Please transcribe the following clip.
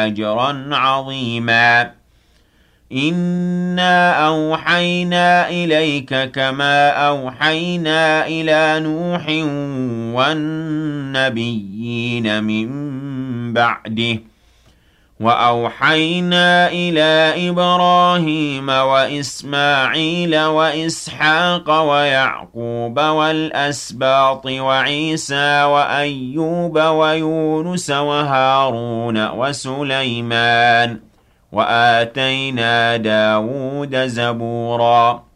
أجرا عظيما إنا أوحينا إليك كما أوحينا إلى نوح والنبيين من بعده وأوحينا إلى إبراهيم وإسماعيل وإسحاق ويعقوب والأسباط وعيسى وأيوب ويونس وهارون وسليمان وآتينا داود زبورا